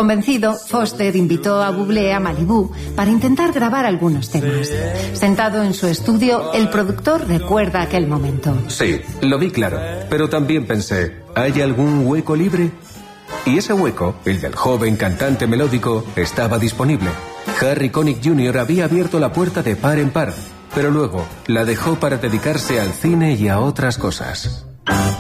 Convencido, Foster invitó a Bublé a Malibú para intentar grabar algunos temas. Sentado en su estudio, el productor recuerda aquel momento. Sí, lo vi claro, pero también pensé, ¿hay algún hueco libre? Y ese hueco, el del joven cantante melódico, estaba disponible. Harry Connick Jr. había abierto la puerta de par en par, pero luego la dejó para dedicarse al cine y a otras cosas.